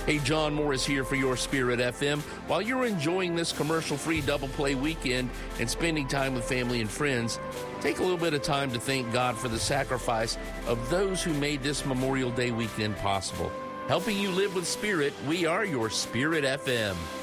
Hey, John Morris here for your Spirit FM. While you're enjoying this commercial-free double play weekend and spending time with family and friends, take a little bit of time to thank God for the sacrifice of those who made this Memorial Day weekend possible. Helping you live with Spirit, we are your Spirit FM.